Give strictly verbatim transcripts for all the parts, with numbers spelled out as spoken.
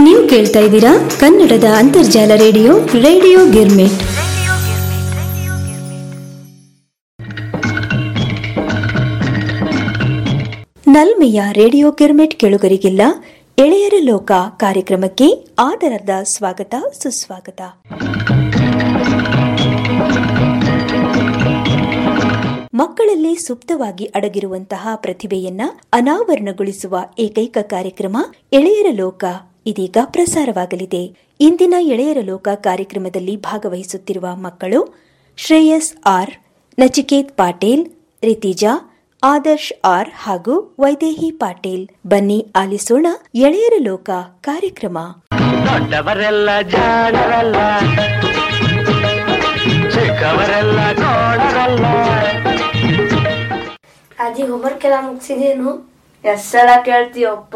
ನೀವು ಕೇಳ್ತಾ ಇದ್ದೀರಾ ಕನ್ನಡದ ಅಂತರ್ಜಾಲ radio radio girmit. ನಲ್ಮೆಯ radio girmit ಕೆಳುಗರಿಗಿಲ್ಲ ಎಳೆಯರ ಲೋಕ ಕಾರ್ಯಕ್ರಮಕ್ಕೆ ಆದರದ ಸ್ವಾಗತ ಸುಸ್ವಾಗತ. ಮಕ್ಕಳಲ್ಲಿ ಸುಪ್ತವಾಗಿ ಅಡಗಿರುವಂತಹ ಪ್ರತಿಭೆಯನ್ನ ಅನಾವರಣಗೊಳಿಸುವ ಏಕೈಕ ಕಾರ್ಯಕ್ರಮ ಎಳೆಯರ ಲೋಕ ಇದೀಗ ಪ್ರಸಾರವಾಗಲಿದೆ. ಇಂದಿನ ಎಳೆಯರ ಲೋಕ ಕಾರ್ಯಕ್ರಮದಲ್ಲಿ ಭಾಗವಹಿಸುತ್ತಿರುವ ಮಕ್ಕಳು ಶ್ರೇಯಸ್ ಆರ್, ನಚಿಕೇತ್ ಪಾಟೀಲ್, ರಿತಿಜಾ, ಆದರ್ಶ್ ಆರ್ ಹಾಗೂ ವೈದೇಹಿ ಪಾಟೀಲ್. ಬನ್ನಿ ಆಲಿಸೋಣ ಎಳೆಯರ ಲೋಕ ಕಾರ್ಯಕ್ರಮ. ದೊಡ್ಡವರೆಲ್ಲ ಜಾಣರಲ್ಲ, ಚಿಕ್ಕವರೆಲ್ಲ ನೋಡರಲ್ಲ. ಅಜ್ಜಿ ಹೋಮ್ವರ್ಕ್ ಎಲ್ಲ ಮುಗಿಸಿದೇನು? ಎಷ್ಟ್ ಸಲ ಕೇಳ್ತೀಯಪ್ಪ?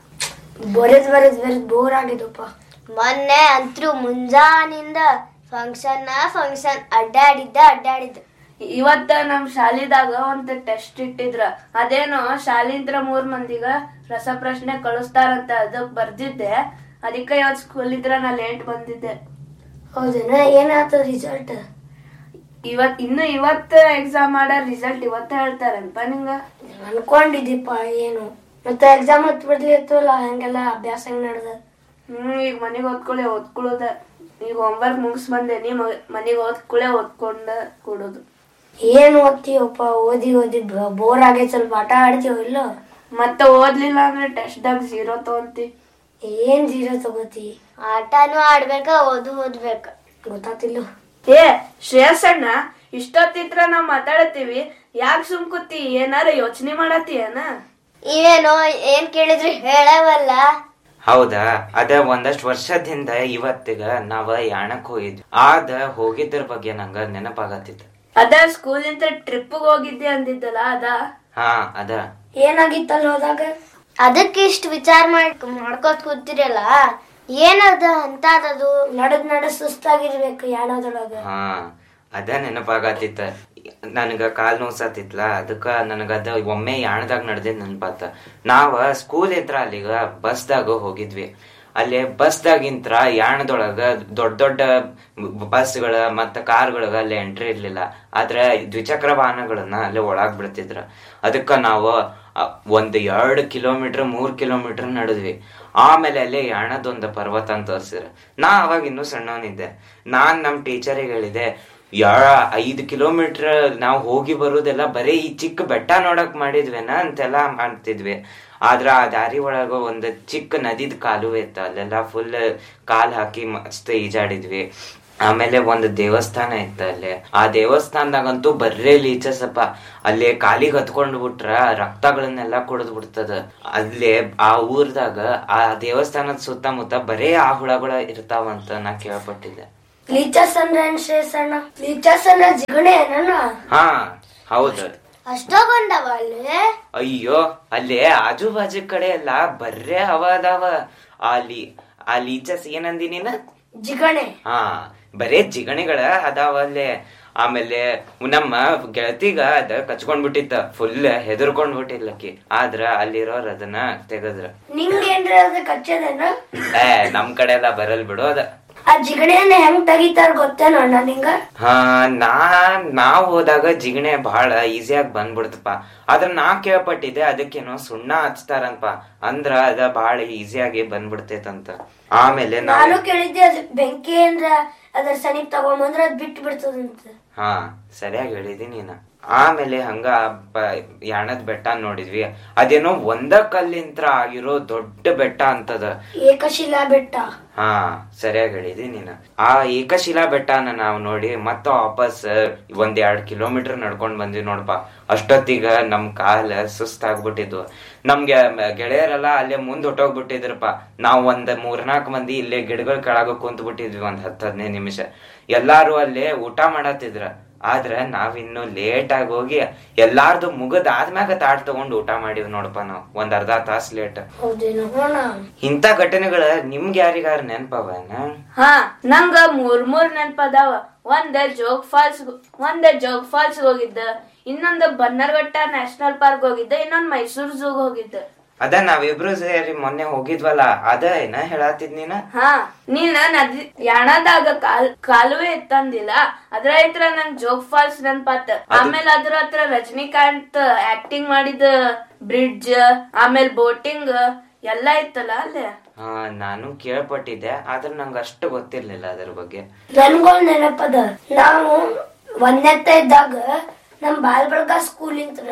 ಬರೆದ್ ಬರೆದ್ ಬರೆದ್ ಬೋರ್ ಆಗಿದಪ್ಪ. ಮೊನ್ನೆ ಅಂತೂ ಮುಂಜಾನಿಂದ ಫಂಕ್ಷನ್ ಫಂಕ್ಷನ್ ಅಡ್ಡಾಡಿದ್ದ ಅಡ್ಡಾಡಿದ್ದ. ಇವತ್ತ ನಮ್ ಶಾಲಿದಾಗ ಒಂದ್ ಟೆಸ್ಟ್ ಇಟ್ಟಿದ್ರ, ಅದೇನೋ ಶಾಲಿಂದ್ರ ಮೂರ್ ಮಂದಿಗ ರಸಪ್ರಶ್ನೆ ಕಳಿಸ್ತಾರಂತ, ಅದಕ್ ಬರ್ದಿದ್ದೆ. ಅದಕ್ಕೆ ಇವತ್ ಸ್ಕೂಲ್ ಇದ್ರ ನಾ ಲೇಟ್ ಬಂದಿದ್ದೆ. ಹೌದೇನ? ಏನಾಗ್ತದ ರಿಸಲ್ಟ್? ಇವತ್ ಇನ್ನು ಇವತ್ತ ಎಕ್ಸಾಮ್ ಮಾಡೋ ರಿಸಲ್ಟ್ ಇವತ್ತ ಹೇಳ್ತಾರಲ್ಪ ನಿಂಗ? ಅನ್ಕೊಂಡಿದ್ದೀಪ ಏನು ಮತ್ತೆ ಎಕ್ಸಾಮ್ ಹತ್ ಬಿಡ್ಲಿ ಇತ್ತಲ್ಲ, ಹಂಗೆಲ್ಲ ಅಭ್ಯಾಸ ಹೆಂಗ್ ನಡ್ದ? ಹ್ಮ್ ಈಗ ಮನೆಗ್ ಓದ್ಕೊಳ್ಳೆ ಓದ್ಕೊಳ್ಳೋದ. ಈಗ ಹೋಮ್ವರ್ಕ್ ಮುಗಿಸ್ ಬಂದೆ, ನೀ ಮನೆಗ್ ಓದ್ಕೊಳ್ಳೆ ಓದ್ಕೊಂಡ ಕೊಡೋದು. ಏನ್ ಓದ್ತೀವಪ್ಪ? ಓದಿ ಓದಿ ಬೋರ್ ಆಗೈತ್, ಸ್ವಲ್ಪ ಆಟ ಆಡ್ತೀವ ಇಲ್ಲ? ಮತ್ತೆ ಓದ್ಲಿಲ್ಲ ಅಂದ್ರೆ ಟೆಸ್ಟ್ ದಾಗ ಜೀರೋ ತಗೊಂತಿ. ಏನ್ ಜೀರೋ ತಗೋತಿ? ಆಟನೂ ಆಡ್ಬೇಕ, ಓದು ಓದ್ಬೇಕ. ಗೊತ್ತಾತಿಲ್ಲ. ಏ ಶ್ರೇಯಸ್ ಅಣ್ಣ, ಇಷ್ಟೊತ್ತಿತ್ರ ನಾವ್ ಮಾತಾಡತ್ತೀವಿ, ಯಾಕೆ ಸುಮ್ಕುತ್ತಿ? ಏನಾರ ಯೋಚನೆ ಮಾಡತ್ತೀಯನ? ಇವೇನೋ ಏನ್ ಕೇಳಿದ್ರಿ ಹೇಳವಲ್ಲ. ಹೌದಾ? ಅದ ಒಂದಷ್ಟು ವರ್ಷದಿಂದ ಇವತ್ತಿಗ ನಾವ ಯಾಣಕ್ ಹೋಗಿದ್ವಿ. ಆದ ಹೋಗಿದ್ರ ಬಗ್ಗೆ ನಂಗ ನೆನಪಾಗತ್ತಿತ್ತು. ಅದ ಸ್ಕೂಲ್ ಇಂದ ಟ್ರಿಪ್ ಹೋಗಿದ್ದೆ ಅಂದಿದ್ದಲ್ಲ, ಅದ? ಹಾ ಅದ. ಏನಾಗಿತ್ತಲ್ಲ ಹೋದಾಗ? ಅದಕ್ಕೆ ಇಷ್ಟ ವಿಚಾರ ಮಾಡ್ ಮಾಡ್ಕೋತ್ ಕೂತಿರಲ್ಲ, ಏನದ ಅಂತದದು? ನಡದ್ ನಡ ಸುಸ್ತಾಗಿರ್ಬೇಕು ಯಾಣದೊಳಗ. ಹಾ ಅದ ನೆನಪಾಗತ್ತಿತ್ತ. ನನ್ಗ ಕಾಲ್ ನೋಸತ್ತಿತ್ಲ, ಅದಕ್ಕ ನನಗದ ಒಮ್ಮೆ ಯಾಣದಾಗ ನಡ್ದಿದ್ ನೆನಪಾತ. ನಾವ ಸ್ಕೂಲ್ ಇದ್ರ ಅಲ್ಲಿಗ ಬಸ್ದಾಗ ಹೋಗಿದ್ವಿ. ಅಲ್ಲಿ ಬಸ್ದಾಗಿಂತ್ರ ಯಾಣದೊಳಗ ದೊಡ್ಡ ದೊಡ್ಡ ಬಸ್ಗಳ ಮತ್ತ ಕಾರ್ಗಳಗ ಅಲ್ಲಿ ಎಂಟ್ರಿ ಇರ್ಲಿಲ್ಲ. ಆದ್ರೆ ದ್ವಿಚಕ್ರ ವಾಹನಗಳನ್ನ ಅಲ್ಲಿ ಒಳಗ್ ಬಿಡ್ತಿದ್ರ. ಅದಕ್ಕ ನಾವು ಒಂದ್ ಎರಡ್ ಕಿಲೋಮೀಟರ್ ಮೂರ್ ಕಿಲೋಮೀಟರ್ ನಡೆದ್ವಿ. ಆಮೇಲೆ ಅಲ್ಲಿ ಯಾಣದೊಂದು ಪರ್ವತ ಅಂತ ತೋರ್ಸಿದ್ರ. ನಾ ಅವಾಗ ಇನ್ನೂ ಸಣ್ಣವನಿದ್ದೆ. ನಾನ್ ನಮ್ ಟೀಚರಿಗೆ ಹೇಳಿದೆ, ಯಾರ ಐದ್ ಕಿಲೋಮೀಟರ್ ನಾವ್ ಹೋಗಿ ಬರುದೆಲ್ಲ ಬರೀ ಈ ಚಿಕ್ಕ ಬೆಟ್ಟ ನೋಡಕ್ ಮಾಡಿದ್ವೇನ ಅಂತೆಲ್ಲ ಮಾಡ್ತಿದ್ವಿ. ಆದ್ರ ಆ ದಾರಿ ಒಳಗ ಒಂದ್ ಚಿಕ್ಕ ನದಿದ್ ಕಾಲುವೆ ಇತ್ತ, ಅಲ್ಲೆಲ್ಲ ಫುಲ್ ಕಾಲ್ ಹಾಕಿ ಮಸ್ತ್ ಈಜಾಡಿದ್ವಿ. ಆಮೇಲೆ ಒಂದ್ ದೇವಸ್ಥಾನ ಇತ್ತ ಅಲ್ಲಿ. ಆ ದೇವಸ್ಥಾನದಾಗಂತೂ ಬರ್ರೇ ಲೀಚಸಪ್ಪ. ಅಲ್ಲಿ ಕಾಲಿಗೆ ಹತ್ಕೊಂಡ್ ಬಿಟ್ರ ರಕ್ತಗಳನ್ನೆಲ್ಲ ಕುಡಿದ್ ಬಿಡ್ತದ. ಅಲ್ಲೇ ಆ ಊರ್ದಾಗ ಆ ದೇವಸ್ಥಾನದ ಸುತ್ತಮುತ್ತ ಬರೇ ಆ ಹುಳಗಳ ಇರ್ತಾವಂತ ನಾ ಕೇಳ್ಪಟ್ಟಿದ್ದೆ. ಲೀಚಸ್ ಅಂದ್ರೆ ಶ್ರೇಯಸಣ್ಣ? ಲೀಚಸ್ ಅಂದ್ರೆ ಜಿಗಣೆ ಏನಣ್ಣ? ಹಾ ಹೌದು. ಅಷ್ಟೊಂದವ ಅಲ್ಲಿ? ಅಯ್ಯೋ, ಅಲ್ಲಿ ಆಜು ಬಾಜು ಕಡೆ ಎಲ್ಲಾ ಬರ್ರೇ ಅವ ಅದಾವ. ಅಲ್ಲಿ ಆ ಲೀಚಸ್ ಏನಂದಿ ನೀನ? ಜಿಗಣೆ. ಹಾ ಬರೇ ಜಿಗಣಿಗಳ ಅದಾವ ಅಲ್ಲೇ. ಆಮೇಲೆ ನಮ್ಮ ಗೆಳತಿಗ ಅದ ಕಚ್ಕೊಂಡ್ ಬಿಟ್ಟಿತ್ತ, ಫುಲ್ ಹೆದರ್ಕೊಂಡ್ ಬಿಟ್ಟಿಲ್ಲಕಿ. ಆದ್ರ ಅಲ್ಲಿರೋರ್ ಅದನ್ನ ತೆಗದ್ರ. ನಿಂಗೇನ್ರ ಅದ ಕಚ್ಚದೇನ? ಏ ನಮ್ ಕಡೆ ಎಲ್ಲಾ ಬರಲ್ ಬಿಡು ಅದ. ಆ ಜಿಗಣೆಯನ್ನ ಹೆಂಗ್ ತೆಗಿತಾರ ಗೊತ್ತೇನೋ ಅಣ್ಣ ನಿಂಗ? ಹಾ ನಾ ನಾವ್ ಹೋದಾಗ ಜಿಗಣೆ ಬಹಳ ಈಸಿಯಾಗಿ ಬಂದ್ಬಿಡ್ತಪ್ಪ. ಆದ್ರ ನಾ ಕೇಳ್ಪಟ್ಟಿದ್ದೆ ಅದಕ್ಕೇನೋ ಸುಣ್ಣ ಹಚ್ತಾರಂತ, ಅಂದ್ರ ಅದ ಬಹಳ ಈಸಿಯಾಗಿ ಬಂದ್ಬಿಡ್ತೇತಂತ. ಆಮೇಲೆ ನಾನು ಕೇಳಿದ್ದೆ, ಅದ್ ಬೆಂಕಿ ಏನ್ರ ಅದ್ರ ಸನಿಪ್ ತಗೊಂಬಂದ್ರ ಅದ್ ಬಿಟ್ಟು ಬಿಡ್ತದಂತ. ಹಾ ಸರಿಯಾಗಿ ಹೇಳಿದಿ ನೀನ. ಆಮೇಲೆ ಹಂಗ ಯಾಣದ್ ಬೆಟ್ಟ ನೋಡಿದ್ವಿ. ಅದೇನೋ ಒಂದ ಕಲ್ಲಿಂತ್ರ ಆಗಿರೋ ದೊಡ್ಡ ಬೆಟ್ಟ ಅಂತದ, ಏಕಶಿಲಾ ಬೆಟ್ಟ. ಹಾ ಸರಿಯಾಗಿ ಹೇಳಿದಿ ನೀನ. ಆ ಏಕಶಿಲಾ ಬೆಟ್ಟನ ನಾವ್ ನೋಡಿ ಮತ್ತ ವಾಪಸ್ ಒಂದ್ ಎರಡ್ ಕಿಲೋಮೀಟರ್ ನಡ್ಕೊಂಡ್ ಬಂದ್ವಿ ನೋಡಪ್ಪ. ಅಷ್ಟೊತ್ತಿಗ ನಮ್ ಕಾಲ ಸುಸ್ತಾಗ್ಬಿಟ್ಟಿದ್ವು. ನಮ್ಗೆ ಗೆಳೆಯರೆಲ್ಲ ಅಲ್ಲೇ ಮುಂದ್ ಹೊಟ್ಟೋಗ್ಬಿಟ್ಟಿದ್ರಪ್ಪ. ನಾವ್ ಒಂದ್ ಮೂರ್ನಾಲ್ಕು ಮಂದಿ ಇಲ್ಲೇ ಗಿಡಗಳ ಕೆಳಗ ಕುಂತ್ ಬಿಟ್ಟಿದ್ವಿ ಒಂದ್ ಹತ್ ಹದಿನೈದು ನಿಮಿಷ. ಎಲ್ಲಾರು ಅಲ್ಲೇ ಊಟ ಮಾಡತ್ತಿದ್ರ. ಆದ್ರ ನಾವಿನ್ನು ಲೇಟ್ ಆಗಿ ಹೋಗಿ ಎಲ್ಲಾರ್ದು ಮುಗದ್ ಆದ್ಮ್ಯಾಗ ತಾಟ್ ತಗೊಂಡ್ ಊಟ ಮಾಡಿವ್ ನೋಡಪ್ಪ ನಾವ್, ಒಂದ್ ಅರ್ಧ ತಾಸ್ ಲೇಟ್. ಇಂತ ಘಟನೆಗಳ ನಿಮ್ಗೆ ಯಾರಿಗಾರ ನೆನಪವನ? ಹಾ ನಂಗ ಮೂರ್ ಮೂರ್ ನೆನಪದಾವ. ಒಂದ್ ಜೋಗ್ ಫಾಲ್ಸ್ ಒಂದ್ ಜೋಗ್ ಫಾಲ್ಸ್ ಹೋಗಿದ್ದ, ಇನ್ನೊಂದು ಬನ್ನರ್ಘಟ್ಟ ನ್ಯಾಷನಲ್ ಪಾರ್ಕ್ ಹೋಗಿದ್ದ, ಇನ್ನೊಂದ್ ಮೈಸೂರ್ ಝೂಗ್ ಹೋಗಿದ್ದ. ಅದ ನಾವಿಬ್ರು ಸೇರಿ ಮೊನ್ನೆ ಹೋಗಿದ್ವಲ್ಲ ಅದ ಏನ ಹೇಳತ್ತಿದ್ ನೀನ? ಹಾ, ನೀನ ನದಿ ಯಾಣದಾಗ ಕಾಲ್ ಕಾಲುವೆ ಇತ್ತಂದಿಲ್ಲ, ಅದ್ರ ಹತ್ರ ನಂಗ್ ಜೋಗ್ ಫಾಲ್ಸ್ ನೆನ್ಪಾತ. ಆಮೇಲೆ ಅದ್ರ ಹತ್ರ ರಜನಿಕಾಂತ್ ಆಕ್ಟಿಂಗ್ ಮಾಡಿದ ಬ್ರಿಡ್ಜ್, ಆಮೇಲೆ ಬೋಟಿಂಗ್ ಎಲ್ಲಾ ಇತ್ತಲ್ಲ ಅಲ್ಲೇ. ಹಾ, ನಾನು ಕೇಳ್ಪಟ್ಟಿದ್ದೆ, ಆದ್ರೆ ನಂಗ ಅಷ್ಟು ಗೊತ್ತಿರ್ಲಿಲ್ಲ ಅದ್ರ ಬಗ್ಗೆ. ನನ್ಗೊಂದ್ ನೆನಪದ, ನಾವು ಒಂದೆತ್ತ ಇದ್ದಾಗ ನಮ್ ಬಾಲ್ಬಳ್ಗ ಸ್ಕೂಲ್ ಇಂತ್ರ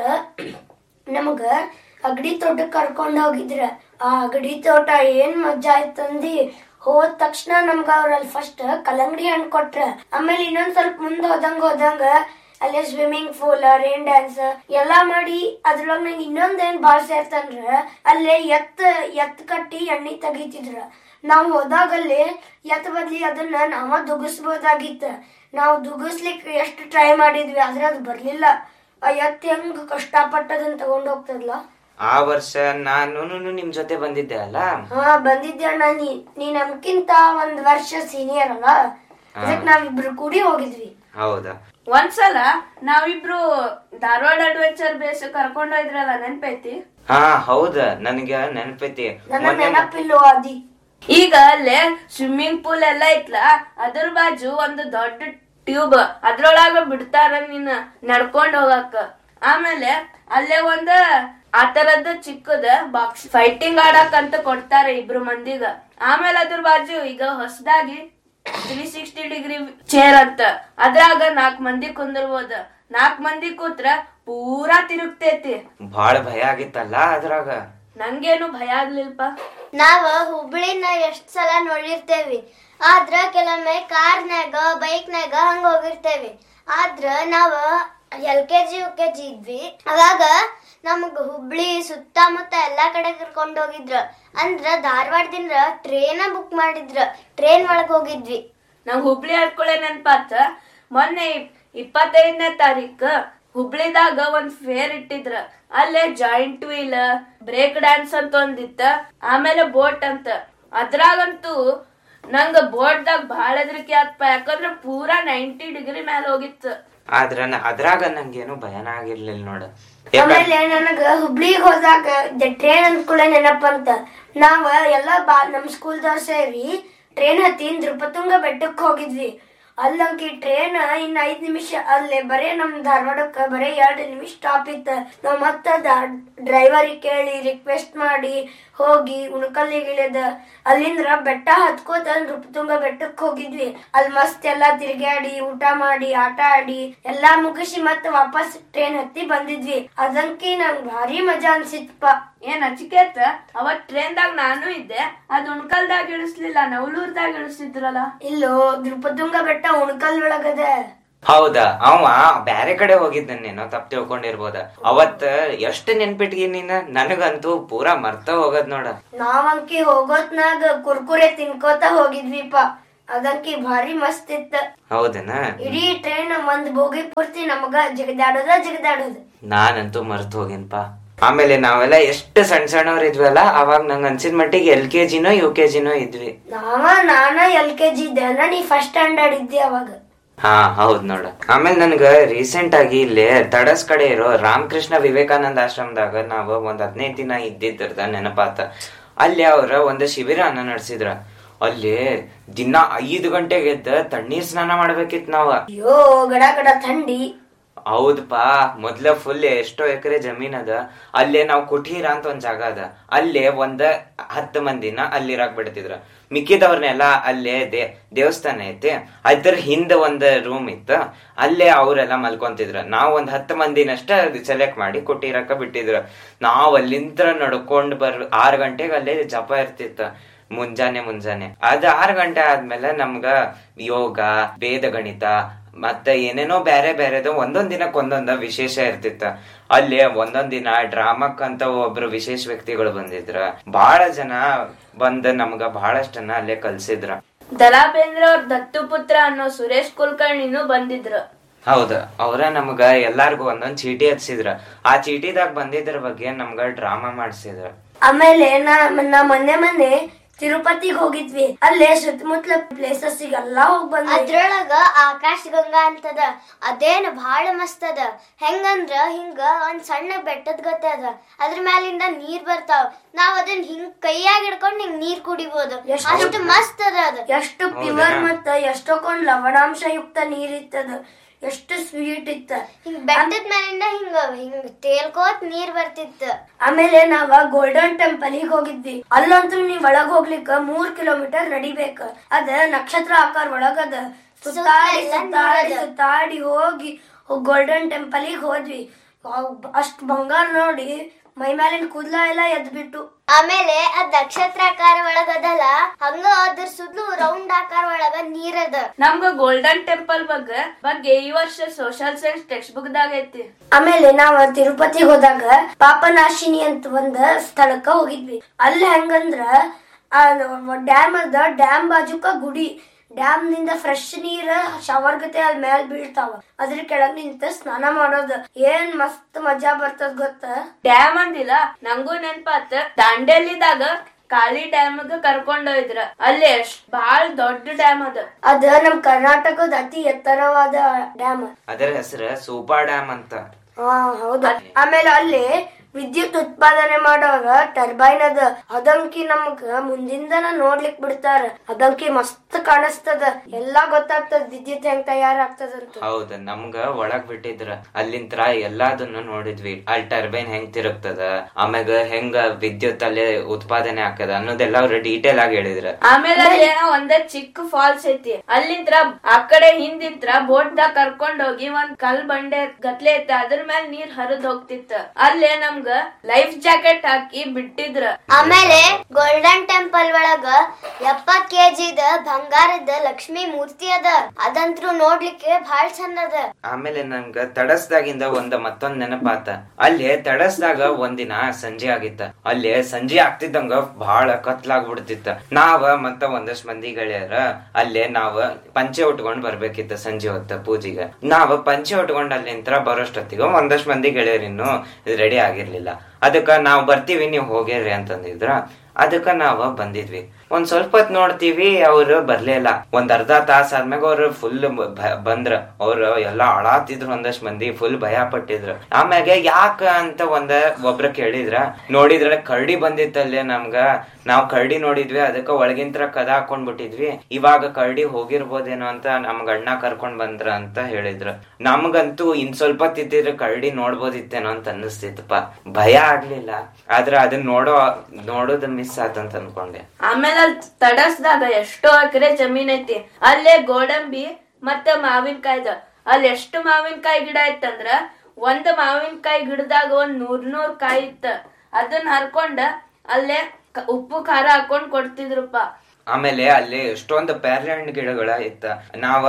ನಮಗ ಅಗಡಿ ತೋಟಕ್ ಕರ್ಕೊಂಡ್ ಹೋಗಿದ್ರ. ಆ ಅಗಡಿ ತೋಟ ಏನ್ ಮಜಾ ಆಯ್ತಂದಿ. ಹೋದ ತಕ್ಷಣ ನಮ್ಗ ಅವ್ರಲ್ಲಿ ಫಸ್ಟ್ ಕಲ್ಲಂಗಡಿ ಹಣ್ಣು ಕೊಟ್ರ. ಆಮೇಲೆ ಇನ್ನೊಂದ್ ಸ್ವಲ್ಪ ಮುಂದ್ ಹೋದಂಗ ಹೋದಂಗ ಅಲ್ಲೇ ಸ್ವಿಮ್ಮಿಂಗ್ ಪೂಲ್, ರೇನ್ ಡ್ಯಾನ್ಸ್ ಎಲ್ಲಾ ಮಾಡಿ ಅದ್ರೊಳಗ ನಂಗೆ ಇನ್ನೊಂದ್ ಏನ್ ಬಾಳ್ ಸೇರ್ತಂದ್ರ ಅಲ್ಲೇ ಎತ್ ಎತ್ ಕಟ್ಟಿ ಎಣ್ಣಿ ತೆಗಿತಿದ್ರ. ನಾವ್ ಹೋದಾಗಲ್ಲಿ ಎತ್ ಬದ್ಲಿ ಅದನ್ನ ನಾವ ದುಗಿಸ್ಬೋದಾಗಿತ್ತ. ನಾವು ದುಗಿಸ್ಲಿಕ್ಕೆ ಎಷ್ಟು ಟ್ರೈ ಮಾಡಿದ್ವಿ, ಆದ್ರೆ ಅದು ಬರ್ಲಿಲ್ಲ. ಆ ಎತ್ ಹೆಂಗ್ ಕಷ್ಟಪಟ್ಟದನ್ನ ತಗೊಂಡ್ ಹೋಗ್ತದಲ್ಲ. ಆ ವರ್ಷ ನಾನು ನಿಮ್ ಜೊತೆ ಬಂದಿದ್ದೆ ಅಲ್ಲ? ಹಾ, ಬಂದಿದ್ದೆ ಅಣ್ಣ. ನೀ ನೀ ನಮ್ಕಿಂತ ಒಂದ್ ವರ್ಷ ಸೀನಿಯರ್ ಅಲ್ಲ, ಅದಕ್ಕೆ ನಾವಿಬ್ರು ಕೂಡಿ ಹೋಗಿದ್ವಿ. ಹೌದಾ? ಒಂದ್ಸಲ ನಾವಿಬ್ರು ಧಾರವಾಡ ಅಡ್ವೆಂಚರ್ ಬೇಸ್ ಕರ್ಕೊಂಡ್ ಹೋಯ್ದ್ರಲ್ಲ, ನೆನ್ಪೈತಿ? ಹಾ ಹೌದ, ನನಗೆ ನೆನಪೈತಿ. ನನ್ನ ನೆನಪಿಲ್ವ ಅದಿ? ಈಗ ಅಲ್ಲೇ ಸ್ವಿಮ್ಮಿಂಗ್ ಪೂಲ್ ಎಲ್ಲ ಐತ್ಲ, ಅದ್ರ ಬಾಜು ಒಂದು ದೊಡ್ಡ ಟ್ಯೂಬ್, ಅದ್ರೊಳಗ ಬಿಡ್ತಾರ ನೀನ್ ನಡ್ಕೊಂಡ್ ಹೋಗಕ್ಕ. ಆಮೇಲೆ ಅಲ್ಲೇ ಒಂದ ಆ ತರದ್ ಚಿಕ್ಕದ ಬಾಕ್ಸ್ ಫೈಟಿಂಗ್ ಆಡಕ್ ಅಂತ ಕೊಡ್ತಾರೆ ಇಬ್ರು ಮಂದಿಗ. ಆಮೇಲೆ ಅದ್ರ ಬಾಜು ಈಗ ಹೊಸದಾಗಿ ತ್ರೀ ಸಿಕ್ಸ್ಟಿ ಡಿಗ್ರಿ ಚೇರ್ ಅಂತ, ಅದ್ರಾಗ ನಾಕ್ ಮಂದಿ ಕುಂದಿರ್ಬೋದ. ನಾಕ್ ಮಂದಿ ಕೂತ್ರ ಪೂರಾ ತಿರುಗ್ತೈತಿ. ಬಾಳ ಭಯ ಆಗಿತ್ತಲ್ಲ ಅದ್ರಾಗ? ನಂಗೇನು ಭಯ ಆಗ್ಲಿಲ್ಪ. ನಾವ ಹುಬ್ಳಿನ ಎಷ್ಟ್ ಸಲ ನೋಡಿರ್ತೇವಿ, ಆದ್ರ ಕೆಲವೊಮ್ಮೆ ಕಾರ್ನ್ಯಾಗ ಬೈಕ್ನಾಗ ಹಂಗ ಹೋಗಿರ್ತೇವಿ. ಆದ್ರ ನಾವ L K G U K G ಇದ್ವಿ, ಅವಾಗ ನಮಗ ಹುಬ್ಳಿ ಸುತ್ತಮುತ್ತ ಎಲ್ಲಾ ಕಡೆ ಕರ್ಕೊಂಡ್ ಹೋಗಿದ್ರ. ಅಂದ್ರ ಧಾರವಾಡದಿಂದ ಟ್ರೇನ ಬುಕ್ ಮಾಡಿದ್ರ, ಟ್ರೇನ್ ಒಳಗ್ ಹೋಗಿದ್ವಿ. ನಂಗ್ ಹುಬ್ಳಿ ಹಡ್ಕೊಳೆ ನೆನ್ಪಾತ. ಮೊನ್ನೆ ಇಪ್ಪತ್ತೈದನೇ ತಾರೀಕ ಹುಬ್ಳಿದಾಗ ಒಂದ್ ಫೇರ್ ಇಟ್ಟಿದ್ರ. ಅಲ್ಲೇ ಜಾಯಿಂಟ್ ವೀಲ್, ಬ್ರೇಕ್ ಡ್ಯಾನ್ಸ್ ಅಂತ ಒಂದಿತ್ತ, ಆಮೇಲೆ ಬೋಟ್ ಅಂತ. ಅದ್ರಾಗಂತೂ ನಂಗ ಬೋಟ್ದಾಗ ಬಾಳ ಹೆದರಿಕೆ ಆತ್ಪ, ಯಾಕಂದ್ರ ಪೂರಾ ನೈಂಟಿ ಡಿಗ್ರಿ ಮ್ಯಾಲ ಹೋಗಿತ್ತು. ಆದ್ರ ಅದ್ರಾಗ ನಂಗೇನು ಭಯನ ಆಗಿರ್ಲಿಲ್ಲ ನೋಡ. ಆಮೇಲೆ ನನಗ ಹುಬ್ಳಿಗ್ ಹೋದಾಗ ಟ್ರೇನ್ ಅಂದ್ಕೂಡ ನೆನಪಂತ. ನಾವ ಎಲ್ಲಾ ಬಾ ನಮ್ ಸ್ಕೂಲ್ದವ್ರ ಸೇರಿ ಟ್ರೇನ್ ಹತ್ತಿ ನೃಪತುಂಗ ಬೆಟ್ಟಕ್ ಹೋಗಿದ್ವಿ. ಅಲ್ಲಂಕಿ ಟ್ರೇನ್ ಇನ್ನ ಐದ್ ನಿಮಿಷ ಅಲ್ಲೇ ಬರೇ ನಮ್ ಧಾರವಾಡಕ್ಕ ಬರೇ ಎರಡ್ ನಿಮಿಷ ಸ್ಟಾಪ್ ಇತ್ತ. ನಾವ್ ಮತ್ತ ಡ್ರೈವರಿಗೆ ಕೇಳಿ ರಿಕ್ವೆಸ್ಟ್ ಮಾಡಿ ಹೋಗಿ ಉಣಕಲ್ಲಿಗಿಳಿದ ಅಲ್ಲಿಂದ್ರ ಬೆಟ್ಟ ಹತ್ಕೋತ ನೃಪತುಂಗ ಬೆಟ್ಟಕ್ ಹೋಗಿದ್ವಿ. ಅಲ್ಲಿ ಮಸ್ತ್ ಎಲ್ಲಾ ತಿರ್ಗಾಡಿ ಊಟ ಮಾಡಿ ಆಟ ಆಡಿ ಎಲ್ಲಾ ಮುಗಿಸಿ ಮತ್ತ ವಾಪಸ್ ಟ್ರೇನ್ ಹತ್ತಿ ಬಂದಿದ್ವಿ. ಅದಂಕಿ ನಂಗ್ ಭಾರಿ ಮಜಾ ಅನ್ಸಿತ್ಪ. ಏನ್ ಅಚಿಕೇತ, ಅವತ್ ಟ್ರೇನ್ದಾಗ ನಾನು ಇದ್ದೆ. ಅದ್ ಉಣ್ಕಲ್ದಾಗ ಇಳಿಸ್ಲಿಲ್ಲ, ನವಲೂರ್ದಾಗ ಇಳಿಸಿದ್ರಲ್ಲ. ಇಲ್ಲೋ, ನೃಪತುಂಗ ಬೆಟ್ಟ ಉಣ್ಕಲ್ ಒಳಗದ. ಹೌದಾ? ಅವ ಬ್ಯಾರೆ ಕಡೆ ಹೋಗಿದ್ದೇನೋ, ತಪ್ಪು ತಿಳ್ಕೊಂಡಿರ್ಬೋದ. ಅವತ್ ಎಷ್ಟ್ ನೆನ್ಪಿಟ್ಗಿ ನೀನ್? ನನಗಂತೂ ಪೂರಾ ಮರ್ತ ಹೋಗದ್ ನೋಡ. ನಾವಂಕಿ ಹೋಗೋತ್ನಾಗ ಕುರ್ಕುರೆ ತಿನ್ಕೋತ ಹೋಗಿದ್ವಿಪ. ಅದಂಕಿ ಭಾರಿ ಮಸ್ತ್ ಇತ್ತ. ಹೌದನ? ಇಡೀ ಟ್ರೈನ್ ಒಂದ್ ಬೋಗಿ ಪೂರ್ತಿ ನಮಗ ಜಗದಾಡೋದ ಜಗದಾಡೋದ. ನಾನಂತೂ ಮರ್ತ್ ಹೋಗಿನ್ಪ. ಆಮೇಲೆ ನಾವೆಲ್ಲ ಎಷ್ಟು ಸಣ್ಣ ಸಣ್ಣವ್ರ ಇದ್ವಲ್ಲ, ಅವಾಗ ನಂಗ ಅನ್ಸಿದ ಮಟ್ಟಿಗೆ ಎಲ್ ಕೆ ಜಿನೋ ಯು ಕೆ ಜಿನೋ ಇದ್ವಿ. ನಾವ ನಾನ ಎಲ್ ಕೆ ಜಿ ಇದ್ದೆ ಅಲ್ಲ, ನೀ ಫಸ್ಟ್ ಸ್ಟ್ಯಾಂಡರ್ಡ್ ಇದ್ದಿ ಅವಾಗ. ಹಾ ಹೌದ್ ನೋಡ. ಆಮೇಲೆ ನನ್ಗ ರೀಸೆಂಟ್ ಆಗಿ ಇಲ್ಲಿ ತಡಸ್ ಕಡೆ ಇರೋ ರಾಮಕೃಷ್ಣ ವಿವೇಕಾನಂದ ಆಶ್ರಮದಾಗ ನಾವ್ ಒಂದ್ ಹದಿನೈದು ದಿನ ಇದ್ದಿದ್ರದ ನೆನಪಾತ. ಅಲ್ಲಿ ಅವ್ರ ಒಂದ್ ಶಿಬಿರನ ನಡೆಸಿದ್ರ. ಅಲ್ಲಿ ದಿನ ಐದು ಗಂಟೆಗೆ ಎದ್ದ ತಣ್ಣೀರ್ ಸ್ನಾನ ಮಾಡ್ಬೇಕಿತ್ ನಾವ. ಅಯ್ಯೋ, ಗಡ ಗಡ ಥಂಡಿ. ಹೌದಪಾ. ಮೊದ್ಲ ಫುಲ್ ಎಷ್ಟೋ ಎಕರೆ ಜಮೀನ್ ಅದ. ಅಲ್ಲೇ ನಾವ್ ಕುಟೀರ ಅಂತ ಒಂದ್ ಜಾಗ ಅದ, ಅಲ್ಲೇ ಒಂದ್ ಹತ್ತು ಮಂದಿನ ಅಲ್ಲಿರಾಕ್ ಬಿಡ್ತಿದ್ರ. ಮಿಕ್ಕಿದವ್ರನ್ನೆಲ್ಲ ಅಲ್ಲೇ ದೇ ದೇವಸ್ಥಾನ ಐತಿ, ಅದ್ರ ಹಿಂದ ಒಂದ್ ರೂಮ್ ಇತ್ತು, ಅಲ್ಲೇ ಅವ್ರೆಲ್ಲಾ ಮಲ್ಕೊಂತಿದ್ರ. ನಾವ್ ಒಂದ್ ಹತ್ತು ಮಂದಿನಷ್ಟ ಸೆಲೆಕ್ಟ್ ಮಾಡಿ ಕುಟೀರಕ್ಕ ಬಿಟ್ಟಿದ್ರ. ನಾವ್ ಅಲ್ಲಿಂದ ನಡ್ಕೊಂಡ್ ಬರ್ ಆರ್ ಗಂಟೆಗೆ ಅಲ್ಲೇ ಜಪ ಇರ್ತಿತ್ತ, ಮುಂಜಾನೆ ಮುಂಜಾನೆ. ಅದ್ ಆರ್ ಗಂಟೆ ಆದ್ಮೇಲೆ ನಮ್ಗ ಯೋಗ, ವೇದ ಗಣಿತ ಮತ್ತೆ ಏನೇನೋ ಬೇರೆ ಬೇರೆದು ಒಂದೊಂದ್ ದಿನಕ್ ಒಂದೊಂದ ವಿಶೇಷ ಇರ್ತಿತ್ತ. ಅಲ್ಲಿ ಒಂದೊಂದ್ ದಿನ ಡ್ರಾಮಕ್ ಅಂತ ಒಬ್ರು ವಿಶೇಷ ವ್ಯಕ್ತಿಗಳು ಬಂದಿದ್ರ. ಬಹಳ ಜನ ಬಂದ್ ನಮ್ಗ ಬಹಳಷ್ಟನ್ನ ಅಲ್ಲೇ ಕಲ್ಸಿದ್ರ. ದರಾ ಬೇಂದ್ರೆ ಅವ್ರ ದತ್ತು ಪುತ್ರ ಅನ್ನೋ ಸುರೇಶ್ ಕುಲಕರ್ಣಿನೂ ಬಂದಿದ್ರು. ಹೌದ, ಅವ್ರ ನಮ್ಗ ಎಲ್ಲಾರ್ಗು ಒಂದೊಂದ್ ಚೀಟಿ ಹಚ್ಚಿದ್ರ. ಆ ಚೀಟಿದಾಗ ಬಂದಿದ್ರ ಬಗ್ಗೆ ನಮ್ಗ ಡ್ರಾಮಾ ಮಾಡ್ಸಿದ್ರ. ಆಮೇಲೆ ನಾ ನಾ ಮೊನ್ನೆ ಮೊನ್ನೆ ತಿರುಪತಿಗೆ ಹೋಗಿದ್ವಿ. ಅಲ್ಲೇ ಸುತ್ತಮುತ್ತಲ ಪ್ಲೇಸಸ್ ಎಲ್ಲಾ ಹೋಗ್ ಬಂದ್ವಿ. ಅದ್ರೊಳಗ ಆಕಾಶ ಗಂಗಾ ಅಂತದ, ಅದೇನ್ ಬಹಳ ಮಸ್ತ್ ಅದ. ಹೆಂಗಂದ್ರ ಹಿಂಗ ಒಂದ್ ಸಣ್ಣ ಬೆಟ್ಟದ ಗತೆ ಅದ, ಅದ್ರ ಮ್ಯಾಲಿಂದ ನೀರ್ ಬರ್ತಾವ. ನಾವ್ ಅದನ್ನ ಹಿಂಗ್ ಕೈಯಾಗ ಹಿಡ್ಕೊಂಡ್ ಹಿಂಗ್ ನೀರ್ ಕುಡಿಬಹುದು. ಅಷ್ಟು ಮಸ್ತ್ ಅದ ಅದ. ಎಷ್ಟು ಪ್ಯೂರ್ ಮತ್ತ ಎಷ್ಟೊಂದ್ ಲವಣಾಂಶ ಯುಕ್ತ ನೀರ್ ಇತ್ತದ, ಎಷ್ಟು ಸ್ವೀಟ್ ಇತ್ತ. ಹಿಂಗ್ ಬೆಟ್ಟದ ಮ್ಯಾಲಿಂದ ಹಿಂಗ ಹಿಂಗ್ ತೇಲ್ಕೋತ್ ನೀರ್ ಬರ್ತಿತ್ತ. ಆಮೇಲೆ ನಾವ ಗೋಲ್ಡನ್ ಟೆಂಪಲ್ ಗೆ ಹೋಗಿದ್ವಿ. ಅಲ್ಲಂತೂ ನೀವ್ ಒಳಗ್ ಹೋಗ್ಲಿಕ್ಕ ಮೂರ್ ಕಿಲೋಮೀಟರ್ ನಡಿಬೇಕ. ಅದ ನಕ್ಷತ್ರ ಆಕಾರ ಒಳಗದ. ಸುತ್ತಾಡಿ ಸುತ್ತಾಡಿ ಸುತ್ತಾಡಿ ಹೋಗಿ ಗೋಲ್ಡನ್ ಟೆಂಪಲ್ ಗೆ ಹೋದ್ವಿ. ಅಷ್ಟ್ ಬಂಗಾರ ನೋಡಿ ಮೈ ಮೇಲಿನ ಕೂದ್ಲ ಎಲ್ಲ ಎದ್ ಬಿಟ್ಟು. ಆಮೇಲೆ ಅದ್ ನಕ್ಷತ್ರಾಕಾರ ಒಳಗದಲ್ಲ, ಹಂಗ ಅದ್ರ ಸುದ್ಲು ರೌಂಡ್ ಆಕಾರ ಒಳಗ ನೀರದ. ನಮ್ಗ ಗೋಲ್ಡನ್ ಟೆಂಪಲ್ ಬಗ್ಗೆ ಬಗ್ಗೆ ಈ ವರ್ಷ ಸೋಷಿಯಲ್ ಸೈನ್ಸ್ ಟೆಕ್ಸ್ಟ್ ಬುಕ್ ದಾಗ ಐತಿ. ಆಮೇಲೆ ನಾವ್ ತಿರುಪತಿ ಹೋದಾಗ ಪಾಪನಾಶಿನಿ ಅಂತ ಒಂದ್ ಸ್ಥಳಕ್ಕ ಹೋಗಿದ್ವಿ. ಅಲ್ಲಿ ಹೆಂಗಂದ್ರ ಡ್ಯಾಮ್ ಅದ, ಡ್ಯಾಮ್ ಬಾಜುಕ ಗುಡಿ. ಡ್ಯಾಮ್ ನಿಂದ ಫ್ರೆಶ್ ನೀರ್ ಶವರ್ ಗತೆ ಅಲ್ಲಿ ಮ್ಯಾಲ್ ಬೀಳ್ತಾವ. ಅದ್ರ ಕೆಳಗ್ ನಿಂತ ಸ್ನಾನ ಮಾಡೋದು ಏನ್ ಮಸ್ತ್ ಮಜಾ ಬರ್ತದ ಗೊತ್ತ. ಡ್ಯಾಮ್ ಅಂದಿಲ್ಲ, ನಂಗೂ ನೆನ್ಪಾತ್. ದಾಂಡೇಲಿದಾಗ ಕಾಳಿ ಡ್ಯಾಮ್ ಕರ್ಕೊಂಡೋಯ್ದ್ರ. ಅಲ್ಲಿ ಎಷ್ಟ್ ಬಾಳ ದೊಡ್ಡ ಡ್ಯಾಮ್ ಅದ. ಅದ ನಮ್ ಕರ್ನಾಟಕದ ಅತಿ ಎತ್ತರವಾದ ಡ್ಯಾಮ್. ಅದರ ಹೆಸರು ಸೂಪಾ ಡ್ಯಾಮ್ ಅಂತ. ಹಾ ಹೌದ. ಆಮೇಲೆ ಅಲ್ಲಿ ವಿದ್ಯುತ್ ಉತ್ಪಾದನೆ ಮಾಡೋರ ಟರ್ಬೈನ್ ಅದ. ಅದಂಕಿ ನಮ್ಗ ಮುಂದಿಂದನ ನೋಡ್ಲಿಕ್ ಬಿಡ್ತಾರ. ಅದಂಕಿ ಮಸ್ತ್ ಕಾಣಿಸ್ತದ, ಎಲ್ಲಾ ಗೊತ್ತಾಗ್ತದ ವಿದ್ಯುತ್ ಹೆಂಗ್ ತಯಾರಾಗ್ತದಂತ. ಹೌದ, ನಮ್ಗ ಒಳಗ್ ಬಿಟ್ಟಿದ್ರ ಅಲ್ಲಿಂತ್ರ ಎಲ್ಲಾದನ್ನು ನೋಡಿದ್ವಿ. ಅಲ್ಲಿ ಟರ್ಬೈನ್ ಹೆಂಗ್ ತಿರುಗ್ತದ, ಆಮ್ಯಾಗ ಹೆಂಗ ವಿದ್ಯುತ್ ಅಲ್ಲಿ ಉತ್ಪಾದನೆ ಆಗ್ತದ ಅನ್ನೋದೆಲ್ಲ ಅವ್ರ ಡೀಟೇಲ್ ಆಗಿ ಹೇಳಿದ್ರ. ಆಮೇಲೆ ಏನೋ ಒಂದ ಚಿಕ್ಕ ಫಾಲ್ಸ್ ಐತಿ. ಅಲ್ಲಿಂತ್ರ ಆ ಕಡೆ ಹಿಂದಿಂತ್ರ ಬೋಟ್ ದಾಗ ಕರ್ಕೊಂಡ್ ಹೋಗಿ ಒಂದ್ ಕಲ್ ಬಂಡೆ ಗತ್ಲೆ ಐತಿ, ಅದ್ರ ಮೇಲೆ ನೀರ್ ಹರಿದ್ ಹೋಗ್ತಿತ್ತ. ಅಲ್ಲೇ ನಮ್ಗ ಲೈಫ್ ಜಾಕೆಟ್ ಹಾಕಿ ಬಿಟ್ಟಿದ್ರ. ಆಮೇಲೆ ಗೋಲ್ಡನ್ ಟೆಂಪಲ್ ಒಳಗ ಎಪ್ಪತ್ ಕೆಜಿದ ಬಂಗಾರದ ಲಕ್ಷ್ಮಿ ಮೂರ್ತಿ ಅದ. ಅದಂತ್ರು ನೋಡ್ಲಿಕ್ಕೆ ಬಹಳ ಚಂದ ಅದ. ಆಮೇಲೆ ನಂಗ ತಡಸ್ದಾಗಿಂದ ಒಂದ ಮತ್ತೊಂದ್ ನೆನಪಾತ. ಅಲ್ಲಿ ತಡಸ್ದಾಗ ಒಂದಿನ ಸಂಜೆ ಆಗಿತ್ತ. ಅಲ್ಲಿ ಸಂಜೆ ಆಗ್ತಿದ್ದಂಗ ಬಹಳ ಕತ್ಲಾಗ್ಬಿಡ್ತಿತ್ತ. ನಾವ ಮತ್ತ ಒಂದಷ್ಟ್ ಮಂದಿ ಗೆಳೆಯರ ಅಲ್ಲೇ ನಾವ ಪಂಚೆ ಉಟ್ಕೊಂಡ್ ಬರ್ಬೇಕಿತ್ತ ಸಂಜೆ ಹೊತ್ತ ಪೂಜೆಗೆ. ನಾವ ಪಂಚೆ ಉಟ್ಕೊಂಡ್ ಅಲ್ಲಿಂತ್ರ ಬರೋಷ್ಟೊತ್ತಿಗ ಒಂದಷ್ಟ್ ಮಂದಿ ಗೆಳೆಯರಿನ್ನು ರೆಡಿ ಆಗಿರ್ಲಿಲ್ಲ. ಅದಕ್ಕ ನಾವ್ ಬರ್ತೀವಿ, ನೀವ್ ಹೋಗ್ಯಾರ್ರಿ ಅಂತಂದಿದ್ರ. ಅದಕ್ಕ ನಾವ ಬಂದಿದ್ವಿ. ಒಂದ್ ಸ್ವಲ್ಪ ಹೊತ್ ನೋಡ್ತೀವಿ, ಅವ್ರು ಬರ್ಲೇ ಇಲ್ಲ. ಒಂದ್ ಅರ್ಧ ತಾಸ ಆದ್ಮ್ಯಾಗ ಅವ್ರು ಫುಲ್ ಬಂದ್ರ. ಅವ್ರು ಎಲ್ಲಾ ಅಳಾತಿದ್ರು, ಒಂದಷ್ಟ್ ಮಂದಿ ಫುಲ್ ಭಯ ಪಟ್ಟಿದ್ರು. ಆಮ್ಯಾಗ ಯಾಕ ಅಂತ ಒಂದ ಒಬ್ರ ಕೇಳಿದ್ರ. ನೋಡಿದ್ರ ಕರಡಿ ಬಂದಿತ್ತಲ್ಲೇ ನಮ್ಗ. ನಾವ್ ಕರಡಿ ನೋಡಿದ್ವಿ, ಅದಕ್ಕ ಒಳಗಿಂತ್ರ ಕದ ಹಾಕೊಂಡ್ ಬಿಟ್ಟಿದ್ವಿ. ಇವಾಗ ಕರಡಿ ಹೋಗಿರ್ಬೋದೇನೋ ಅಂತ ನಮ್ಗ ಅಣ್ಣ ಕರ್ಕೊಂಡ್ ಬಂದ್ರ ಅಂತ ಹೇಳಿದ್ರು. ನಮ್ಗಂತೂ ಇನ್ ಸ್ವಲ್ಪ ತಿದ್ದಿದ್ರೆ ಕರಡಿ ನೋಡ್ಬೋದಿತ್ತೇನೋ ಅಂತ ಅನ್ನಿಸ್ತಿತ್ತಪ್ಪ. ಭಯ ಆಗ್ಲಿಲ್ಲ, ಆದ್ರ ಅದನ್ನ ನೋಡೋ ನೋಡೋದ್ ಮಿಸ್ ಆತಂತ ಅನ್ಕೊಂಡೆ. ಆಮೇಲೆ ಅಲ್ಲಿ ತಡಸ್ದಾಗ ಎಷ್ಟೋ ಎಕರೆ ಜಮೀನ್ ಐತಿ. ಅಲ್ಲೇ ಗೋಡಂಬಿ ಮತ್ತೆ ಮಾವಿನಕಾಯ್ದ. ಅಲ್ಲಿ ಎಷ್ಟು ಮಾವಿನಕಾಯಿ ಗಿಡ ಇತ್ತಂದ್ರ ಒಂದ್ ಮಾವಿನಕಾಯಿ ಗಿಡದಾಗ ಒಂದ್ ನೂರ್ ನೂರ್ ಕಾಯಿ ಇತ್ತ. ಅದನ್ನ ಹರ್ಕೊಂಡ ಅಲ್ಲೇ ಉಪ್ಪು ಖಾರ ಹಾಕೊಂಡ್ ಕೊಡ್ತಿದ್ರಪ್ಪ. ಆಮೇಲೆ ಅಲ್ಲಿ ಎಷ್ಟೊಂದು ಪ್ಯಾರ್ಲೆ ಹಣ್ಣು ಗಿಡಗಳ ಇತ್ತ. ನಾವ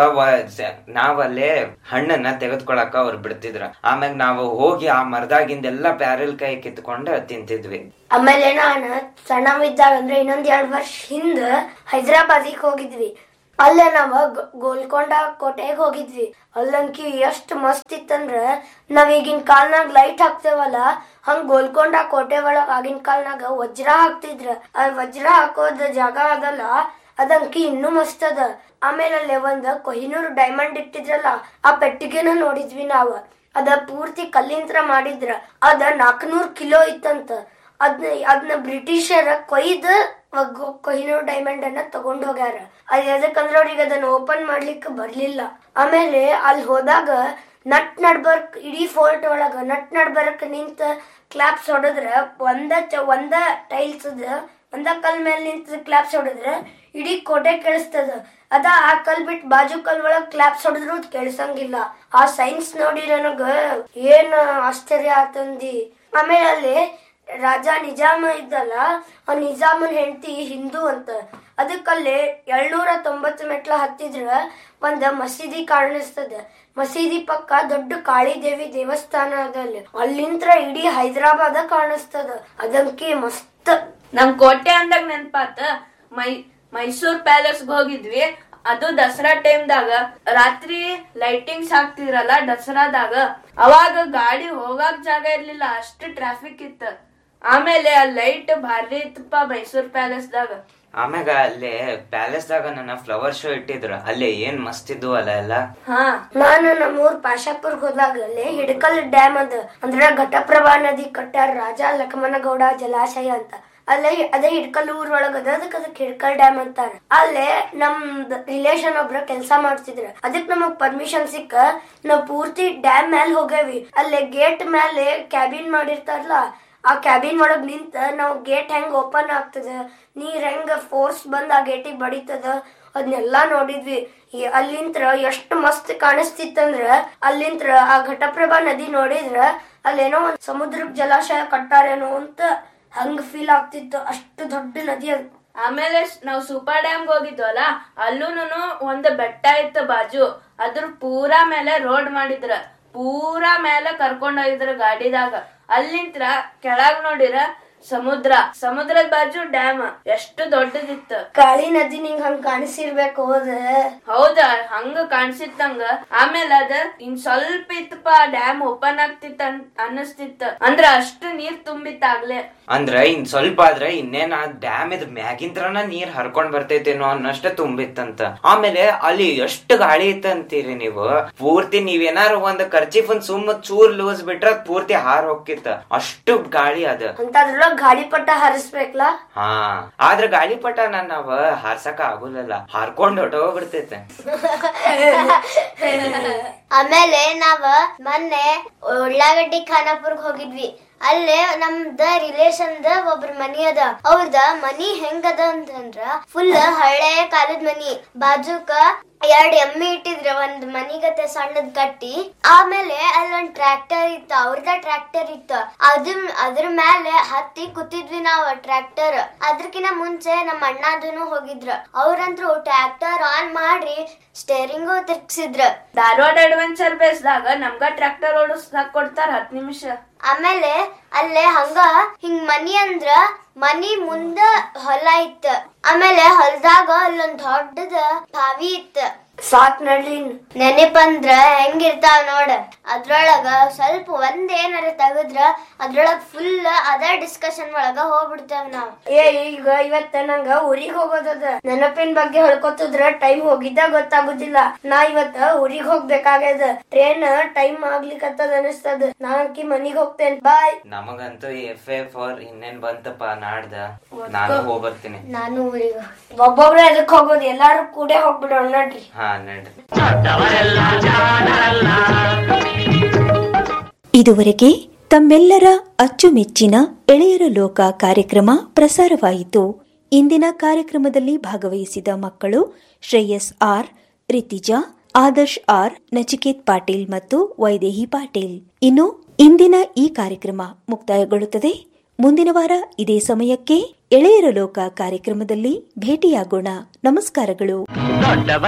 ನಾವಲ್ಲೇ ಹಣ್ಣನ್ನ ತೆಗೆದ್ಕೊಳಕ ಅವ್ರು ಬಿಡ್ತಿದ್ರ. ಆಮ್ಯಾಗ ನಾವು ಹೋಗಿ ಆ ಮರದಾಗಿಂದೆಲ್ಲಾ ಪ್ಯಾರಲ್ ಕಾಯಿ ಕಿತ್ಕೊಂಡ್ ತಿಂತಿದ್ವಿ. ಆಮೇಲೆ ನಾನು ಸಣ್ಣವಿದ್ದಾಗ ಅಂದ್ರೆ ಇನ್ನೊಂದ್ ಎರಡ್ ವರ್ಷ ಹಿಂದ ಹೈದರಾಬಾದಿಗೆ ಹೋಗಿದ್ವಿ. ಅಲ್ಲೇ ನಾವ ಗೋಲ್ಕೊಂಡ ಕೋಟೆಗೆ ಹೋಗಿದ್ವಿ. ಅಲ್ಲಂಕಿ ಎಷ್ಟ್ ಮಸ್ತ್ ಇತ್ತಂದ್ರ ನಾವ್ ಈಗಿನ ಕಾಲ್ನಾಗ ಲೈಟ್ ಹಾಕ್ತೇವಲ್ಲ, ಹಂಗ ಗೋಲ್ಕೊಂಡ ಕೋಟೆ ಒಳಗ ಆಗಿನ ಕಾಲ್ನಾಗ ವಜ್ರ ಹಾಕ್ತಿದ್ರ. ಆ ವಜ್ರ ಹಾಕೋದ ಜಾಗ ಅದಲ್ಲ, ಅದಂಕಿ ಇನ್ನೂ ಮಸ್ತ್ ಅದ. ಆಮೇಲೆ ಅಲ್ಲೇ ಒಂದ್ ಕೊಹಿನೂರ್ ಡೈಮಂಡ್ ಇಟ್ಟಿದ್ರಲ್ಲ, ಆ ಪೆಟ್ಟಿಗೆನ ನೋಡಿದ್ವಿ ನಾವ್. ಅದ ಪೂರ್ತಿ ಕಲ್ಲಿಂತ್ರ ಮಾಡಿದ್ರ. ಅದ ನಾಲ್ಕನೂರ್ ಕಿಲೋ ಇತ್ತಂತ. ಅದ್ನ ಅದನ್ನ ಬ್ರಿಟಿಷರ ಕೊಯ್ದು ಕೊಹಿನೂರ್ ಡೈಮಂಡ್ ಅನ್ನ ತಗೊಂಡ್ ಹೋಗ್ಯಾರ. ಅದ್ ಎದಕ್ಕಂದ್ರ ಅವ್ರಿಗೆ ಅದನ್ನ ಓಪನ್ ಮಾಡ್ಲಿಕ್ಕೆ ಬರ್ಲಿಲ್ಲ. ಆಮೇಲೆ ಅಲ್ಲಿ ಹೋದಾಗ ನಟ್ ನಡ್ಬರ್ಕ್ ಇಡೀ ಫೋರ್ಟ್ ಒಳಗ ನಟ್ ನಡ್ಬರ್ಕ್ ನಿಂತ ಕ್ಲಾಪ್ಸ್ ಹೊಡದ್ರ ಒಂದ ಒಂದ ಟೈಲ್ಸ್ ಒಂದ ಕಲ್ ಮೇಲೆ ನಿಂತ ಕ್ಲಾಪ್ಸ್ ಹೊಡದ್ರ ಇಡೀ ಕೋಟೆ ಕೇಳಿಸ್ತದ. ಅದ ಆ ಕಲ್ ಬಿಟ್ ಬಾಜು ಕಲ್ ಒಳಗ್ ಕ್ಲಾಪ್ಸ್ ಹೊಡೆದ್ರು ಕೇಳಿಸಂಗಿಲ್ಲ. ಆ ಸೈನ್ಸ್ ನೋಡಿ ನನಗ ಏನ್ ಆಶ್ಚರ್ಯ ಆತಂದಿ. ಆಮೇಲೆ ಅಲ್ಲಿ ರಾಜ ನಿಜಾಮ ಇದ್ದಲ್ಲ, ಆ ನಿಜಾಮನ್ ಹೆಂಡತಿ ಹಿಂದೂ ಅಂತ. ಅದಕ್ಕಲ್ಲಿ ಏಳ್ನೂರ ತೊಂಬತ್ತು ಮೆಟ್ಲ ಹತ್ತಿದ್ರ ಒಂದ್ ಮಸೀದಿ ಕಾಣಿಸ್ತದ. ಮಸೀದಿ ಪಕ್ಕ ದೊಡ್ಡ ಕಾಳಿ ದೇವಿ ದೇವಸ್ಥಾನ ಅದಲ್ಲಿ. ಅಲ್ಲಿಂತ್ರ ಇಡೀ ಹೈದರಾಬಾದ ಕಾಣಿಸ್ತದ. ಅದಂಕಿ ಮಸ್ತ್. ನಮ್ ಕೋಟೆ ಅಂದಾಗ ನೆನ್ಪಾತ. ಮೈ ಮೈಸೂರ್ ಪ್ಯಾಲೇಸ್ ಹೋಗಿದ್ವಿ. ಅದು ದಸರಾ ಟೈಮ್ದಾಗ ರಾತ್ರಿ ಲೈಟಿಂಗ್ಸ್ ಹಾಕ್ತಿದ್ರಲ್ಲ ದಸರಾದಾಗ. ಅವಾಗ ಗಾಡಿ ಹೋಗಾಕ್ ಜಾಗ ಇರ್ಲಿಲ್ಲ, ಅಷ್ಟು ಟ್ರಾಫಿಕ್ ಇತ್ತ. ಆಮೇಲೆ ಆ ಲೈಟ್ ಭಾರಿ ಇತ್ತಪ್ಪ ಮೈಸೂರ್ ಪ್ಯಾಲೇಸ್ ದಾಗ. ಆಮ್ಯಾಗ ಅಲ್ಲೇ ಪ್ಯಾಲೇಸ್ ದಾಗ ನನ್ನ ಫ್ಲವರ್ ಶೋ ಇಟ್ಟಿದ್ರ ಅಲ್ಲೇ ಏನ್ ಮಸ್ತ್ ಇದ್ವು ಅಲ್ಲ ಎಲ್ಲ. ಹಾ ನಾನು ನಮ್ಮೂರ್ ಪಾಶಾಪುರ್ಗ್ ಹೋದಾಗ ಅಲ್ಲಿ ಹಿಡಕಲ್ ಡ್ಯಾಮ್ ಅದ ಅಂದ್ರೆ ಘಟಪ್ರಭಾ ನದಿ ಕಟ್ಟಾರ ರಾಜ ಲಕ್ಷ್ಮಣಗೌಡ ಜಲಾಶಯ ಅಂತ. ಅಲ್ಲೇ ಅದೇ ಹಿಡ್ಕಲ್ ಊರ್ ಒಳಗದ ಅದಕ್ಕೆ ಅದಕ್ಕೆ ಹಿಡ್ಕಲ್ ಡ್ಯಾಮ್ ಅಂತಾರ. ಅಲ್ಲೇ ನಮ್ ರಿಲೇಷನ್ ಒಬ್ರ ಕೆಲ್ಸ ಮಾಡ್ತಿದ್ರ. ಅದಕ್ ನಮಗ್ ಪರ್ಮಿಷನ್ ಸಿಕ್ಕ ನಾವ್ ಪೂರ್ತಿ ಡ್ಯಾಮ್ ಮ್ಯಾಲ ಹೋಗೇವಿ. ಅಲ್ಲೇ ಗೇಟ್ ಮೇಲೆ ಕ್ಯಾಬಿನ್ ಮಾಡಿರ್ತಾರಲ್ಲ, ಆ ಕ್ಯಾಬಿನ್ ಒಳಗ್ ನಿಂತ ನಾವ್ ಗೇಟ್ ಹೆಂಗ್ ಓಪನ್ ಆಗ್ತದ, ನೀರ್ ಹೆಂಗ ಫೋರ್ಸ್ ಬಂದ್ ಆ ಗೇಟಿಗೆ ಬಡಿತದ ಅದನ್ನೆಲ್ಲಾ ನೋಡಿದ್ವಿ. ಅಲ್ಲಿಂತ್ರ ಎಷ್ಟ್ ಮಸ್ತ್ ಕಾಣಿಸ್ತಿತ್ತಂದ್ರ ಅಲ್ಲಿಂತ್ರ ಆ ಘಟಪ್ರಭಾ ನದಿ ನೋಡಿದ್ರ ಅಲ್ಲೇನೋ ಒಂದ್ ಸಮುದ್ರಕ್ ಜಲಾಶಯ ಕಟ್ಟಾರೇನೋ ಅಂತ ಹಂಗ ಫೀಲ್ ಆಗ್ತಿತ್ತು. ಅಷ್ಟು ದೊಡ್ಡ ನದಿ ಅದು. ಆಮೇಲೆ ನಾವ್ ಸೂಪರ್ ಡ್ಯಾಮ್ ಹೋಗಿದ್ವಲ್ಲ, ಅಲ್ಲೂನು ಒಂದ್ ಬೆಟ್ಟ ಇತ್ತು ಬಾಜು. ಅದ್ರ ಪೂರಾ ಮೇಲೆ ರೋಡ್ ಮಾಡಿದ್ರ, ಪೂರಾ ಮೇಲೆ ಕರ್ಕೊಂಡ್ ಹೋಗಿದ್ರ ಗಾಡಿದಾಗ. ಅಲ್ಲಿಂತ್ರ ಕೆಳಗ್ ನೋಡಿರ ಸಮುದ್ರ, ಸಮುದ್ರದ ಬಾಜು ಡ್ಯಾಮ್ ಎಷ್ಟು ದೊಡ್ಡದಿತ್ತು. ಕಾಳಿ ನದಿ ನಿಂಗ್ ಹಂಗ ಕಾಣಿಸಿರ್ಬೇಕು. ಹೋದ ಹೌದಾ, ಹಂಗ ಕಾಣಿಸಿತ್ತಂಗ. ಆಮೇಲೆ ಅದ ಇನ್ ಸ್ವಲ್ಪ ಇತ್ತಪ್ಪ ಡ್ಯಾಮ್ ಓಪನ್ ಆಗ್ತಿತ್ತ ಅನ್ನಿಸ್ತಿತ್ತ. ಅಂದ್ರ ಅಷ್ಟು ನೀರ್ ತುಂಬಿತ್ತಾಗ್ಲೆ. ಅಂದ್ರ ಇನ್ ಸ್ವಲ್ಪ ಆದ್ರೆ ಇನ್ನೇನ ಡ್ಯಾಮ್ ಇದ್ ಮ್ಯಾಗಿಂತ್ರನ ನೀರ್ ಹರ್ಕೊಂಡ್ ಬರ್ತೈತೇನೋ ಅನ್ನಷ್ಟ ತುಂಬಿತ್ತಂತ. ಆಮೇಲೆ ಅಲ್ಲಿ ಎಷ್ಟು ಗಾಳಿ ಇತ್ತಂತೀರಿ ನೀವು. ಪೂರ್ತಿ ನೀವೇನಾರು ಒಂದ್ ಕರ್ಚಿಫ್ ಒಂದ್ ಸುಮ್ಮ ಚೂರ್ ಲೂಸ್ ಬಿಟ್ರ ಪೂರ್ತಿ ಹಾರ್ ಹೋಗಿತ್ತ, ಅಷ್ಟು ಗಾಳಿ ಅದ. ಅಂತದ್ರೊಳಗ ಗಾಳಿಪಟ ಹಾರಿಸ್ಬೇಕಲ್ಲ. ಹಾ, ಆದ್ರ ಗಾಳಿಪಟ ನಾವ್ ಹಾರ್ಸಕ ಆಗುಲ್ಲ, ಹಾರ್ಕೊಂಡ್ ಹೊಟ್ಟೋಗ್ಬಿಡ್ತೈತೆ. ಆಮೇಲೆ ನಾವ ಮೊನ್ನೆ ಉಳ್ಳಾಗಡ್ಡಿ ಖಾನಾಪುರ್ಗ್ ಹೋಗಿದ್ವಿ. ಅಲ್ಲೇ ನಮ್ದ ರಿಲೇಷನ್ ದ ಒಬ್ರ ಮನಿ ಅದ. ಅವ್ರದ ಮನಿ ಹೆಂಗದ ಅಂತಂದ್ರ ಫುಲ್ ಹಳೆ ಕಾಲದ ಮನಿ. ಬಾಜುಕ ಎರಡ್ ಎಮ್ಮಿ ಇಟ್ಟಿದ್ರ, ಒಂದ್ ಮನಿಗತೆ ಸಣ್ಣದ್ ಕಟ್ಟಿ. ಆಮೇಲೆ ಅಲ್ಲೊಂದ್ ಟ್ರ್ಯಾಕ್ಟರ್ ಇತ್ತ, ಅವ್ರದ ಟ್ರ್ಯಾಕ್ಟರ್ ಇತ್ತ. ಅದ್ರ ಅದ್ರ ಮೇಲೆ ಹತ್ತಿ ಕೂತಿದ್ವಿ ನಾವ್ ಟ್ರ್ಯಾಕ್ಟರ್. ಅದ್ರಕಿನ ಮುಂಚೆ ನಮ್ ಅಣ್ಣಾದನು ಹೋಗಿದ್ರ. ಅವ್ರಂತ್ರು ಟ್ರ್ಯಾಕ್ಟರ್ ಆನ್ ಮಾಡಿ ಸ್ಟೇರಿಂಗು ತಿರ್ಗ್ಸಿದ್ರ. ಧಾರವಾಡ ಅಡ್ವೆಂಚರ್ ಬೇಸ್ದಾಗ ನಮ್ಗ ಟ್ರ್ಯಾಕ್ಟರ್ ಓಡಿಸ್ದಾಕ್ ಕೊಡ್ತಾರ ಹತ್ ನಿಮಿಷ. ಆಮೇಲೆ ಅಲ್ಲೇ ಹಂಗ ಹಿಂಗ್ ಮನಿ ಅಂದ್ರ ಮನಿ ಮುಂದ ಹೊಲ ಇತ್ತ. ಆಮೇಲೆ ಹೊಲದಾಗ ಅಲ್ಲೊಂದ್ ದೊಡ್ಡದ ಬಾವಿ ಇತ್ತ. ಸಾಕ್ ನಡ್ಲಿ. ನೆನಪಂದ್ರ ಹೆಂಗಿರ್ತಾವ ನೋಡ. ಅದ್ರೊಳಗ ಸ್ವಲ್ಪ ಒಂದ್ ಏನಾರ ತೆಗದ್ರ ಅದ್ರೊಳಗ ಫುಲ್ ಅದ ಡಿಸ್ಕಷನ್ ಒಳಗ ಹೋಗ್ಬಿಡ್ತೇವ್ ನಾವ್. ಏ ಈಗ ಇವತ್ತ ನಂಗ ಊರಿಗ್ ಹೋಗೋದದ. ನೆನಪಿನ ಬಗ್ಗೆ ಹೇಳ್ಕೊತಿದ್ರ ಟೈಮ್ ಹೋಗಿದ್ದ ಗೊತ್ತಾಗುದಿಲ್ಲ. ನಾ ಇವತ್ತ ಊರಿಗ್ ಹೋಗ್ಬೇಕಾಗ್ಯದ. ಟ್ರೈನ್ ಟೈಮ್ ಆಗ್ಲಿಕ್ಕತ್ತದ ಅನಿಸ್ತದ. ನಾಕಿ ಮನಿಗ್ ಹೋಗ್ತೇನೆ. ಬಾಯ್. ನಮಗಂತೂ ಎಫ್ ಎ ಫಾರ್ ಇನ್ನೇನ್ ಬಂತಪ್ಪ ನಾಡ್ದ. ನಾನು ಹೋಗ್ಬರ್ತೀನಿ. ನಾನು ಊರಿಗೆ ಒಬ್ಬೊಬ್ರ ಎದಕ್ ಹೋಗೋದು, ಎಲ್ಲಾರು ಕೂಡೆ ಹೋಗ್ಬಿಡೋಣ ನಡ್ರಿ. ಹಾ ನಡ್ರಿ. ಇದುವರೆಗೆ ತಮ್ಮೆಲ್ಲರ ಅಚ್ಚುಮೆಚ್ಚಿನ ಎಳೆಯರ ಲೋಕ ಕಾರ್ಯಕ್ರಮ ಪ್ರಸಾರವಾಯಿತು. ಇಂದಿನ ಕಾರ್ಯಕ್ರಮದಲ್ಲಿ ಭಾಗವಹಿಸಿದ ಮಕ್ಕಳು ಶ್ರೇಯಸ್ ಆರ್, ರಿತಿಜಾ, ಆದರ್ಶ್ ಆರ್, ನಚಿಕೇತ್ ಪಾಟೀಲ್ ಮತ್ತು ವೈದೇಹಿ ಪಾಟೀಲ್. ಇನ್ನು ಇಂದಿನ ಈ ಕಾರ್ಯಕ್ರಮ ಮುಕ್ತಾಯಗೊಳ್ಳುತ್ತದೆ. ಮುಂದಿನ ವಾರ ಇದೇ ಸಮಯಕ್ಕೆ ಎಳೆಯರ ಲೋಕ ಕಾರ್ಯಕ್ರಮದಲ್ಲಿ ಭೇಟಿಯಾಗೋಣ. ನಮಸ್ಕಾರಗಳು.